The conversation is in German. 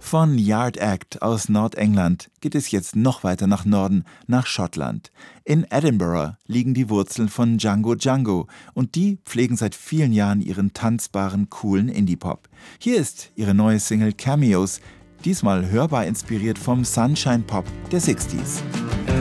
Von Yard Act aus Nordengland geht es jetzt noch weiter nach Norden, nach Schottland. In Edinburgh liegen die Wurzeln von Django Django und die pflegen seit vielen Jahren ihren tanzbaren, coolen Indie-Pop. Hier ist ihre neue Single Cameos, diesmal hörbar inspiriert vom Sunshine Pop der 60s.